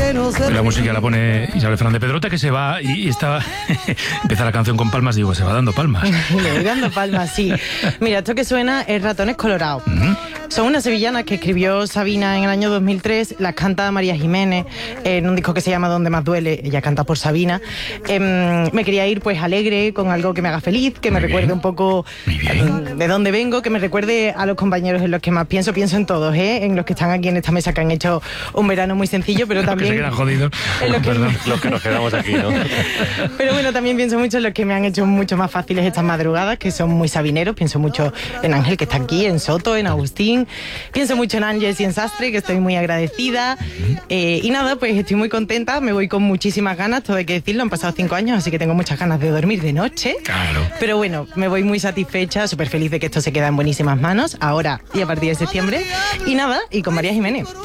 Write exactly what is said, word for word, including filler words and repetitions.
La música la pone Isabel Fernández Pedrote, que se va y, y está... empieza la canción con palmas, digo, se va dando palmas. Le voy dando palmas, sí. Mira, esto que suena es Ratones Colorados. Uh-huh. Son unas sevillanas que escribió Sabina en el año dos mil tres, las canta María Jiménez en un disco que se llama Donde más duele, ella canta por Sabina. Eh, me quería ir pues alegre, con algo que me haga feliz, que me Muy recuerde bien. un poco eh, de dónde vengo, que me recuerde a los compañeros en los que más pienso, pienso en todos, ¿eh? En los que están aquí en esta mesa, que han hecho un verano muy sencillo, pero también... Los que se quedan jodidos. En los, que... los que nos quedamos aquí, ¿no? Pero bueno, también pienso mucho en los que me han hecho mucho más fáciles estas madrugadas, que son muy sabineros. Pienso mucho en Ángel, que está aquí, en Soto, en Agustín. Pienso mucho en Ángeles y en Sastre, que estoy muy agradecida. Eh, y nada, pues estoy muy contenta, me voy con muchísimas ganas, todo hay que decirlo, han pasado cinco años, así que tengo muchas ganas de dormir de noche. Claro. Pero bueno, me voy muy satisfecha, súper feliz de que esto se queda en buenísimas manos, ahora y a partir de septiembre. Y nada, y con María Jiménez.